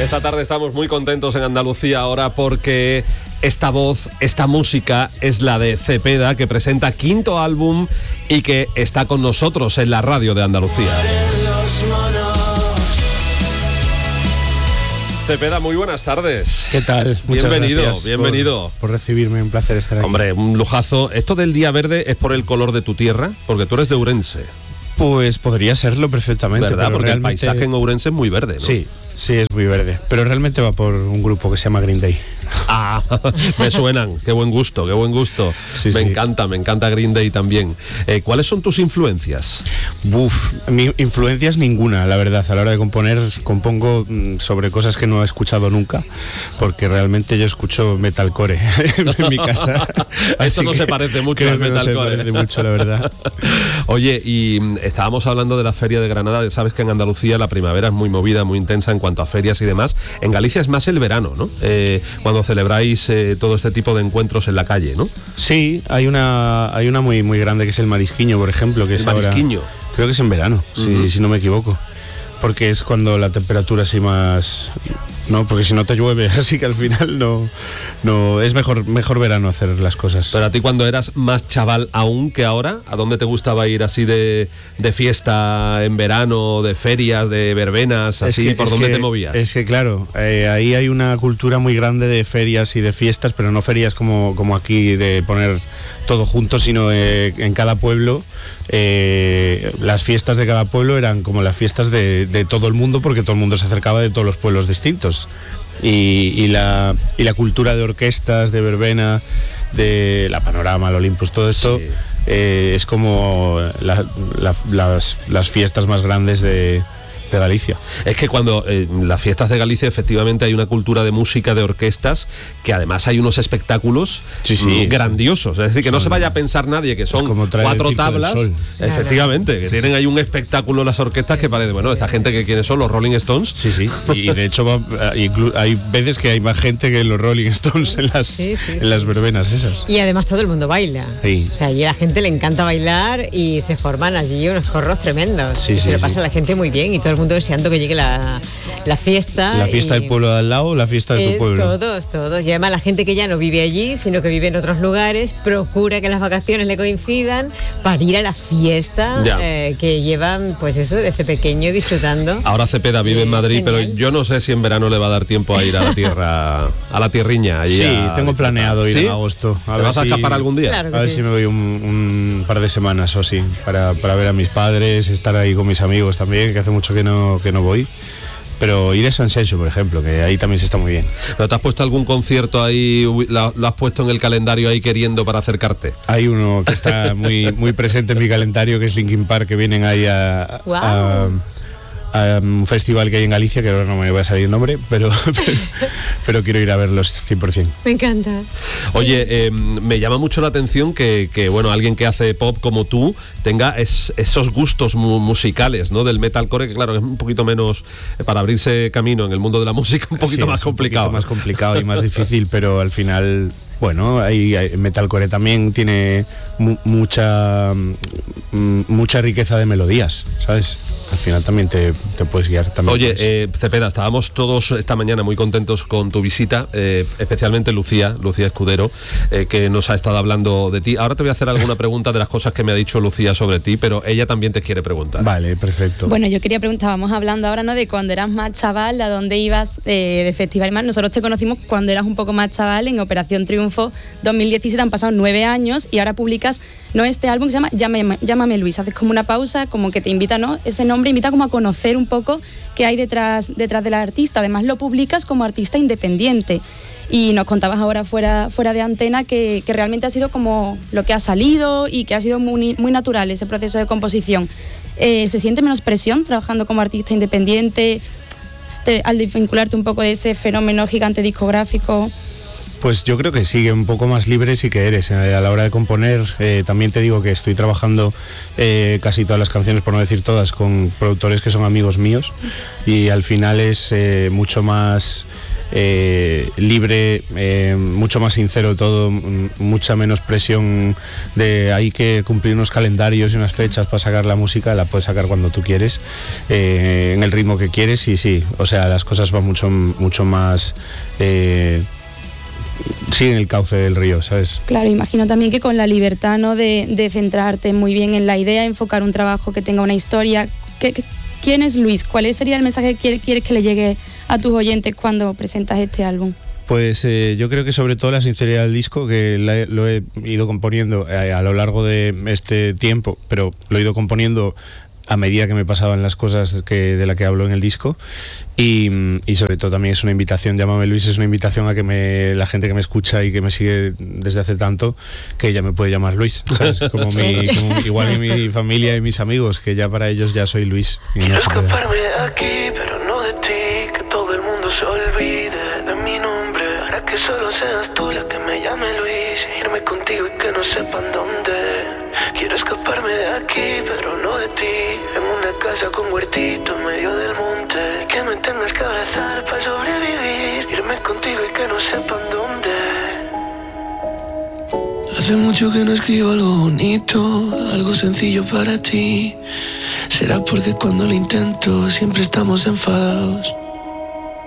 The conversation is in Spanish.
Esta tarde estamos muy contentos en Andalucía ahora porque esta voz, esta música es la de Cepeda, que presenta quinto álbum y que está con nosotros en la radio de Andalucía. Cepeda, muy buenas tardes. ¿Qué tal? Muchas gracias. Bienvenido. Por recibirme, un placer estar aquí. Hombre, un lujazo. ¿Esto del día verde es por el color de tu tierra? Porque tú eres de Ourense. Pues podría serlo perfectamente. ¿Verdad? Pero porque realmente... el paisaje en Ourense es muy verde, ¿no? Sí, es muy verde. Pero realmente va por un grupo que se llama Green Day. Ah, me suenan. Qué buen gusto. Sí, me encanta Green Day también. ¿Cuáles son tus influencias? Mi influencias ninguna, la verdad. A la hora de componer, compongo sobre cosas que no he escuchado nunca, porque realmente yo escucho metalcore en mi casa. Esto no se parece mucho al metalcore. No se parece mucho, la verdad. Oye, y estábamos hablando de la Feria de Granada. Sabes que en Andalucía la primavera es muy movida, muy intensa en cuanto a ferias y demás. En Galicia es más el verano, ¿no? Cuando celebráis todo este tipo de encuentros en la calle, ¿no? Sí, hay una muy grande que es el Marisquiño, por ejemplo, que es ahora, Marisquiño. creo que es en verano, si no me equivoco, porque es cuando la temperatura así más, no, porque si no te llueve, así que al final no es mejor verano hacer las cosas. Pero a ti, cuando eras más chaval aún que ahora, ¿a dónde te gustaba ir así de fiesta en verano, de ferias, de verbenas, así? ¿Por dónde te movías? Es que claro, ahí hay una cultura muy grande de ferias y de fiestas, pero no ferias como aquí de poner todo junto, sino en cada pueblo. Las fiestas de cada pueblo eran como las fiestas de todo el mundo, porque todo el mundo se acercaba de todos los pueblos distintos. Y la cultura de orquestas, de verbena, de la Panorama, el Olympus, todo esto, sí. Es como las fiestas más grandes de Galicia. Es que cuando las fiestas de Galicia, efectivamente hay una cultura de música, de orquestas, que además hay unos espectáculos grandiosos. Es decir, que no se vaya a pensar nadie que son 4 tablas, efectivamente, que tienen ahí un espectáculo las orquestas que parece, bueno, esta gente que quiénes son, los Rolling Stones. Sí, y de hecho hay veces que hay más gente que los Rolling Stones en las verbenas esas. Y además todo el mundo baila. Sí. O sea, allí a la gente le encanta bailar y se forman allí unos corros tremendos. Se lo pasa a la gente muy bien y todo el mundo deseando que llegue la fiesta. La fiesta del pueblo de al lado, la fiesta de tu pueblo. Todos. Y además la gente que ya no vive allí, sino que vive en otros lugares, procura que las vacaciones le coincidan para ir a la fiesta que llevan, pues eso, desde pequeño disfrutando. Ahora Cepeda vive en Madrid, pero yo no sé si en verano le va a dar tiempo a ir a la tierra, a la tierriña. Allí tengo planeado ir en agosto. ¿Te vas a escapar algún día? Claro que a ver si me voy un par de semanas o así, para ver a mis padres, estar ahí con mis amigos también, que hace mucho que no voy. Pero ir a San Xenxo, por ejemplo, que ahí también se está muy bien. ¿Pero te has puesto algún concierto ahí, lo has puesto en el calendario ahí queriendo para acercarte? Hay uno que está muy presente en mi calendario, que es Linkin Park, que vienen ahí a un festival que hay en Galicia, que ahora no me voy a salir el nombre, pero quiero ir a verlos 100%. Me encanta. Oye, me llama mucho la atención que bueno, alguien que hace pop como tú tenga esos gustos musicales, ¿no? Del metalcore, que claro, es un poquito menos, para abrirse camino en el mundo de la música, un poquito más complicado. Un poquito más complicado y más difícil, pero al final... Bueno, metalcore también tiene mucha riqueza de melodías, ¿sabes? Al final también te puedes guiar. Oye, Cepeda, estábamos todos esta mañana muy contentos con tu visita, especialmente Lucía Escudero, que nos ha estado hablando de ti. Ahora te voy a hacer alguna pregunta de las cosas que me ha dicho Lucía sobre ti, pero ella también te quiere preguntar. Vale, perfecto. Bueno, yo quería preguntar, vamos hablando ahora, ¿no?, de cuando eras más chaval, a dónde ibas de festival y más. Nosotros te conocimos cuando eras un poco más chaval en Operación Triunfo 2017, han pasado 9 años y ahora publicas, ¿no?, este álbum que se llama Llámame Luis. Haces como una pausa, como que te invita, ¿no?, ese nombre invita como a conocer un poco qué hay detrás del artista. Además lo publicas como artista independiente y nos contabas ahora fuera de antena que realmente ha sido como lo que ha salido y que ha sido muy natural ese proceso de composición. ¿Se siente menos presión trabajando como artista independiente al desvincularte un poco de ese fenómeno gigante discográfico? Pues yo creo que sí, un poco más libre sí que eres a la hora de componer. También te digo que estoy trabajando casi todas las canciones, por no decir todas, con productores que son amigos míos, y al final es mucho más libre, mucho más sincero todo, mucha menos presión de hay que cumplir unos calendarios y unas fechas para sacar la música. La puedes sacar cuando tú quieres, en el ritmo que quieres, y sí, o sea, las cosas van mucho más siguen el cauce del río, ¿sabes? Claro, imagino también que con la libertad, ¿no?, de centrarte muy bien en la idea, enfocar un trabajo que tenga una historia. ¿Quién es Luis? ¿Cuál sería el mensaje que quieres que le llegue a tus oyentes cuando presentas este álbum? Pues yo creo que sobre todo la sinceridad del disco, que lo he ido componiendo a lo largo de este tiempo, pero lo he ido componiendo a medida que me pasaban las cosas de la que hablo en el disco, y sobre todo también es una invitación, Llámame Luis, es una invitación a que la gente que me escucha y que me sigue desde hace tanto, que ya me puede llamar Luis, ¿sabes? Igual que mi familia y mis amigos, que ya para ellos ya soy Luis. Quiero escaparme de aquí, pero no de ti, que todo el mundo se olvide de mi nombre, para que solo seas tú la que me llame Luis, irme contigo y que no sepan dónde. Quiero escaparme de aquí, pero no de ti, en una casa con huertito en medio del monte, que me tengas que abrazar para sobrevivir, irme contigo y que no sepan dónde. Hace mucho que no escribo algo bonito, algo sencillo para ti. Será porque cuando lo intento siempre estamos enfadados.